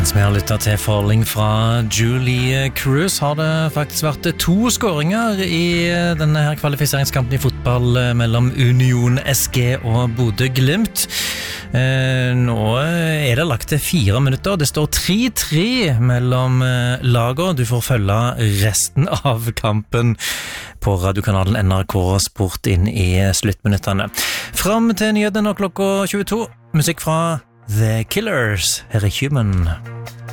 Mens vi har lyttet til Falling fra Julie Cruz, har det faktisk vært 2 skåringer i denne her kvalifiseringskampen i fotball mellom Union SG og Bodø Glimt. Nå er det lagt til 4 minutter. Det står 3-3 mellom lager. Du får følge resten av kampen på radiokanalen NRK Sport inn i sluttminuttene. Fram til nyhetene klokka 22. Musikk fra The Killers. Her er Human.